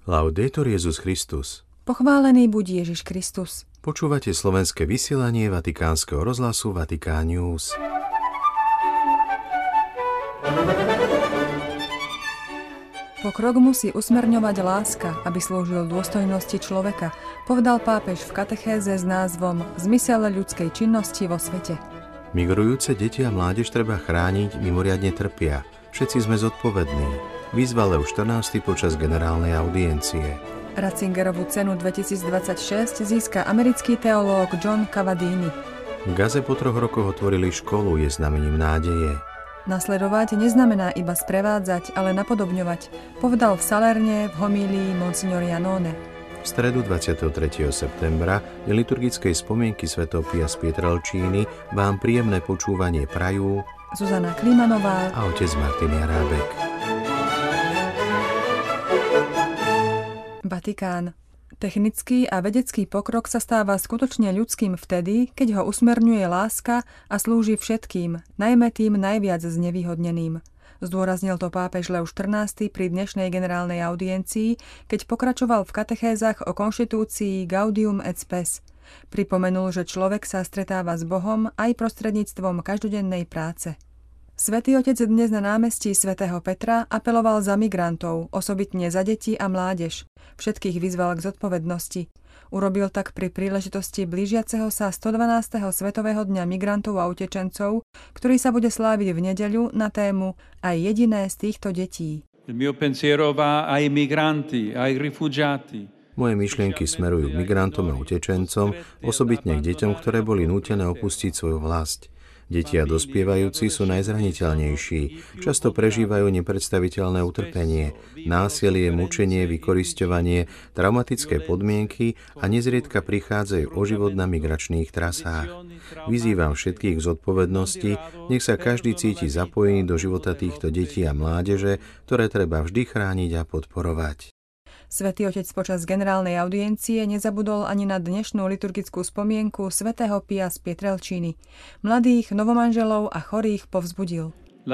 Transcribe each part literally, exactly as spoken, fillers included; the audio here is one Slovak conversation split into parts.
Laudetur Jesus Christus. Pochválený buď Ježiš Kristus. Počúvate slovenské vysielanie Vatikánskeho rozhlasu Vatikán News. Pokrok musí usmerňovať láska, aby slúžil dôstojnosti človeka, povedal pápež v katechéze s názvom Zmysel ľudskej činnosti vo svete. Migrujúce deti a mládež treba chrániť, mimoriadne trpia. Všetci sme zodpovední. Vyzval Lev štrnásty počas generálnej audiencie. Ratzingerovú cenu dvetisícdvadsaťšesť získa americký teológ John Cavadini. V Gaze po troch rokoch otvorili školu, je znamením nádeje. Nasledovať neznamená iba sprevádzať, ale napodobňovať, povedal v Salerne v homílii Monsignor Janone. V stredu dvadsiateho tretieho septembra je liturgickej spomienky svätého Pia z Pietrelcíny vám príjemné počúvanie prajú Zuzana Klimanová a otec Martin Jarábek. Vatikán. Technický a vedecký pokrok sa stáva skutočne ľudským vtedy, keď ho usmerňuje láska a slúži všetkým, najmä tým najviac znevýhodneným. Zdôraznil to pápež Lev štrnásty pri dnešnej generálnej audiencii, keď pokračoval v katechézach o konštitúcii Gaudium et Spes. Pripomenul, že človek sa stretáva s Bohom aj prostredníctvom každodennej práce. Svätý Otec dnes na námestí svätého Petra apeloval za migrantov, osobitne za deti a mládež. Všetkých vyzval k zodpovednosti. Urobil tak pri príležitosti blížiaceho sa stodvanásteho Svetového dňa migrantov a utečencov, ktorý sa bude sláviť v nedeľu na tému Aj jediné z týchto detí. Moje myšlienky smerujú k migrantom a utečencom, osobitne k deťom, ktoré boli nútené opustiť svoju vlast. Deti a dospievajúci sú najzraniteľnejší, často prežívajú nepredstaviteľné utrpenie, násilie, mučenie, vykorisťovanie, traumatické podmienky a nezriedka prichádzajú o život na migračných trasách. Vyzývam všetkých k zodpovednosti, nech sa každý cíti zapojený do života týchto detí a mládeže, ktoré treba vždy chrániť a podporovať. Svätý Otec počas generálnej audiencie nezabudol ani na dnešnú liturgickú spomienku svätého Pia z Pietrelcíny. Mladých novomanželov a chorých povzbudil.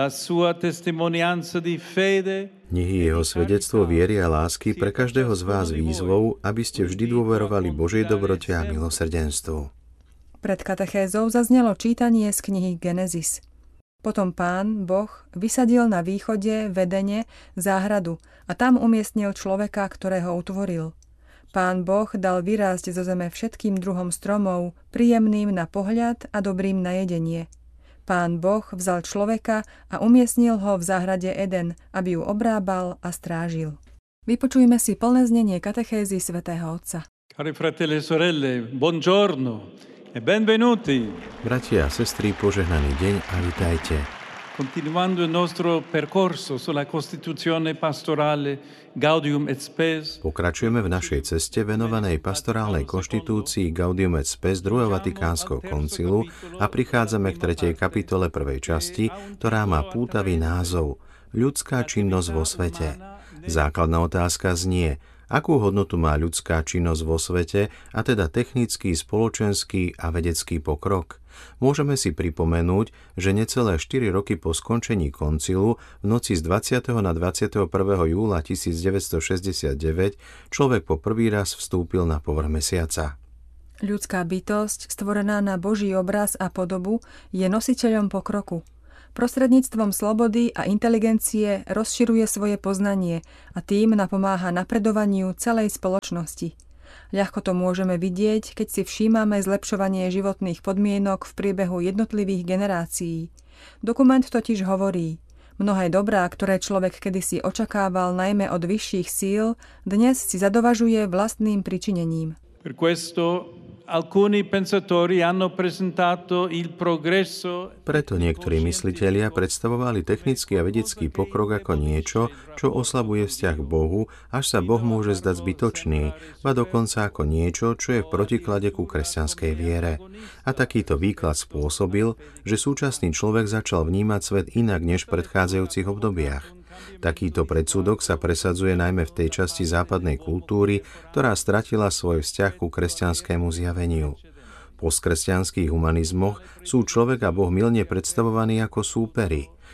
Nech je jeho svedectvo viery a lásky pre každého z vás výzvou, aby ste vždy dôverovali Božej dobrote a milosrdenstvu. Pred katechézou zaznelo čítanie z knihy Genesis. Potom Pán, Boh, vysadil na východe v Edene záhradu a tam umiestnil človeka, ktorého utvoril. Pán Boh dal vyrásť zo zeme všetkým druhom stromov, príjemným na pohľad a dobrým na jedenie. Pán Boh vzal človeka a umiestnil ho v záhrade Eden, aby ju obrábal a strážil. Vypočujme si plné znenie katechézy svätého Otca. Cari fratelli e sorelle, buongiorno. Benvenuti. Bratia a sestry, požehnaný deň a vitajte. Continuando il nostro percorso sulla Costituzione pastorale Gaudium et Spes. Pokračujeme v našej ceste venovanej pastorálnej konštitúcii Gaudium et Spes druhého Vatikánskeho koncilu a prichádzame k tretej kapitole prvej časti, ktorá má pútavý názov Ľudská činnosť vo svete. Základná otázka znie: akú hodnotu má ľudská činnosť vo svete, a teda technický, spoločenský a vedecký pokrok? Môžeme si pripomenúť, že necelé štyri roky po skončení koncilu v noci z dvadsiateho na dvadsiateho prvého júla tisícdeväťstošesťdesiatdeväť človek po prvý raz vstúpil na povrch mesiaca. Ľudská bytosť, stvorená na Boží obraz a podobu, je nositeľom pokroku. Prostredníctvom slobody a inteligencie rozširuje svoje poznanie a tým napomáha napredovaniu celej spoločnosti. Ľahko to môžeme vidieť, keď si všímame zlepšovanie životných podmienok v priebehu jednotlivých generácií. Dokument totiž hovorí: mnohé dobrá, ktoré človek kedysi očakával najmä od vyšších síl, dnes si zadovažuje vlastným pričinením. Per questo alcuni pensatori hanno presentato il progresso. Preto niektorí myslitelia predstavovali technický a vedecký pokrok ako niečo, čo oslabuje vzťah k Bohu, až sa Boh môže zdať zbytočný, ba dokonca ako niečo, čo je v protiklade ku kresťanskej viere. A takýto výklad spôsobil, že súčasný človek začal vnímať svet inak než v predchádzajúcich obdobiach. Takýto predsudok sa presadzuje najmä v tej časti západnej kultúry, ktorá stratila svoj vzťah ku kresťanskému zjaveniu. V postkresťanských humanizmoch sú človek a Boh mylne predstavovaní ako súperi.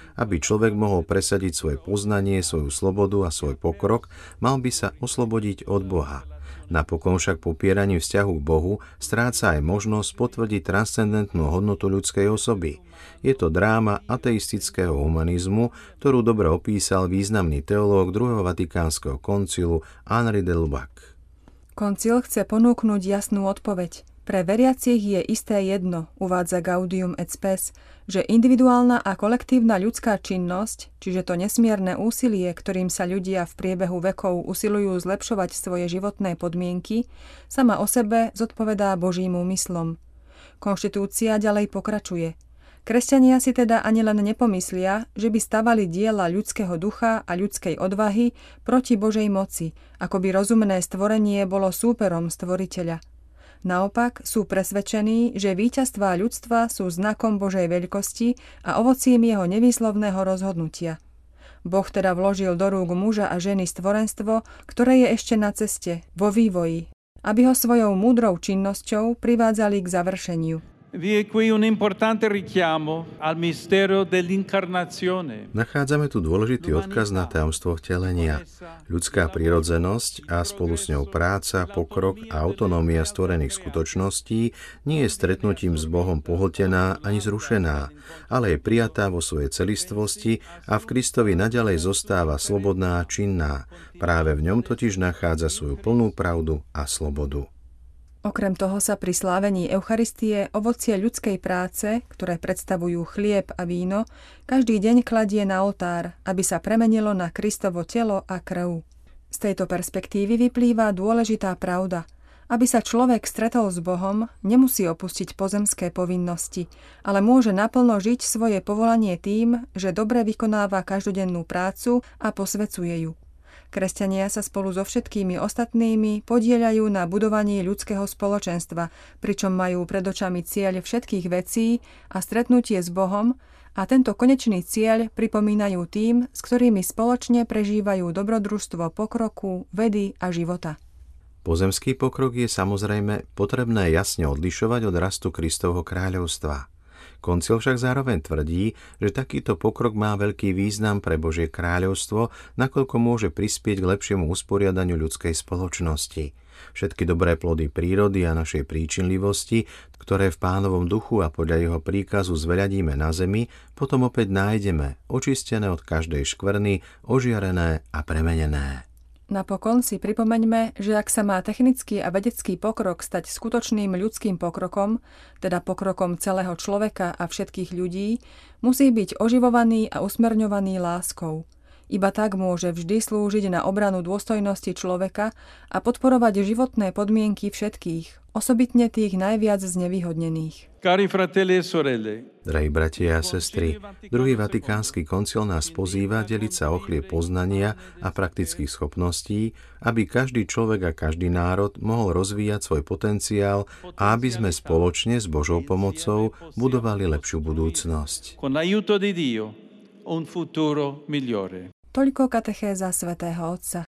Aby človek mohol presadiť svoje poznanie, svoju slobodu a svoj pokrok, mal by sa oslobodiť od Boha. Napokon však popieraním vzťahu k Bohu stráca aj možnosť potvrdiť transcendentnú hodnotu ľudskej osoby. Je to dráma ateistického humanizmu, ktorú dobre opísal významný teológ druhého vatikánskeho koncilu Henri de Lubac. Koncil chce ponúknuť jasnú odpoveď. Pre veriacich je isté jedno, uvádza Gaudium et Spes, že individuálna a kolektívna ľudská činnosť, čiže to nesmierne úsilie, ktorým sa ľudia v priebehu vekov usilujú zlepšovať svoje životné podmienky, sama o sebe zodpovedá Božím úmyslom. Konštitúcia ďalej pokračuje. Kresťania si teda ani len nepomyslia, že by stavali diela ľudského ducha a ľudskej odvahy proti Božej moci, ako by rozumné stvorenie bolo súperom stvoriteľa. Naopak sú presvedčení, že víťazstvá ľudstva sú znakom Božej veľkosti a ovocím jeho nevýslovného rozhodnutia. Boh teda vložil do rúk muža a ženy stvorenstvo, ktoré je ešte na ceste, vo vývoji, aby ho svojou múdrou činnosťou privádzali k završeniu. Vi è qui un importante richiamo al mistero dell'incarnazione. Nachádzame tu dôležitý odkaz na tajomstvo vtelenia. Ľudská prirodzenosť a spolu s ňou práca, pokrok a autonómia stvorených skutočností nie je stretnutím s Bohom pohltená ani zrušená, ale je prijatá vo svojej celistvosti a v Kristovi naďalej zostáva slobodná a činná. Práve v ňom totiž nachádza svoju plnú pravdu a slobodu. Okrem toho sa pri slávení Eucharistie ovocie ľudskej práce, ktoré predstavujú chlieb a víno, každý deň kladie na oltár, aby sa premenilo na Kristovo telo a krv. Z tejto perspektívy vyplýva dôležitá pravda. Aby sa človek stretol s Bohom, nemusí opustiť pozemské povinnosti, ale môže naplno žiť svoje povolanie tým, že dobre vykonáva každodennú prácu a posvecuje ju. Kresťania sa spolu so všetkými ostatnými podieľajú na budovaní ľudského spoločenstva, pričom majú pred očami cieľ všetkých vecí a stretnutie s Bohom a tento konečný cieľ pripomínajú tým, s ktorými spoločne prežívajú dobrodružstvo pokroku, vedy a života. Pozemský pokrok je samozrejme potrebné jasne odlišovať od rastu Kristovho kráľovstva. Koncil však zároveň tvrdí, že takýto pokrok má veľký význam pre Božie kráľovstvo, nakoľko môže prispieť k lepšiemu usporiadaniu ľudskej spoločnosti. Všetky dobré plody prírody a našej príčinlivosti, ktoré v Pánovom duchu a podľa jeho príkazu zveľadíme na zemi, potom opäť nájdeme, očistené od každej škvrny, ožiarené a premenené. Napokon si pripomeňme, že ak sa má technický a vedecký pokrok stať skutočným ľudským pokrokom, teda pokrokom celého človeka a všetkých ľudí, musí byť oživovaný a usmerňovaný láskou. Iba tak môže vždy slúžiť na obranu dôstojnosti človeka a podporovať životné podmienky všetkých, osobitne tých najviac znevýhodnených. Cari fratelli e sorelle, Drahí bratia a sestry, druhý vatikánsky koncil nás pozýva deliť sa o chlieb poznania a praktických schopností, aby každý človek a každý národ mohol rozvíjať svoj potenciál a aby sme spoločne s Božou pomocou budovali lepšiu budúcnosť. con l'aiuto di Dio, un futuro migliore. Toľko katechéza svätého Otca.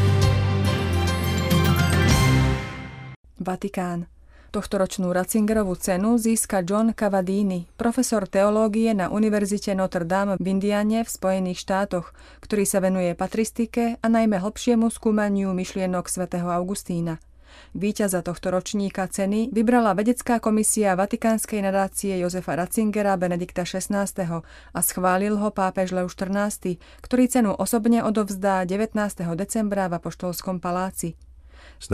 Vatikán. Tohtoročnú Ratzingerovú cenu získa John Cavadini, profesor teológie na Univerzite Notre Dame v Indiane v Spojených štátoch, ktorý sa venuje patristike a najmä hlbšiemu skúmaniu myšlienok svätého Augustína. Víťaza tohto ročníka ceny vybrala vedecká komisia Vatikánskej nadácie Jozefa Ratzingera Benedikta šestnásteho a schválil ho pápež Leoš štrnásty, ktorý cenu osobne odovzdá devätnásteho decembra v Apoštolskom paláci.